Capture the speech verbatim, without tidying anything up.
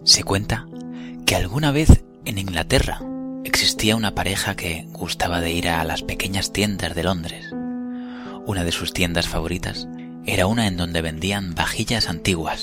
Se cuenta que alguna vez en Inglaterra existía una pareja que gustaba de ir a las pequeñas tiendas de Londres. Una de sus tiendas favoritas era una en donde vendían vajillas antiguas,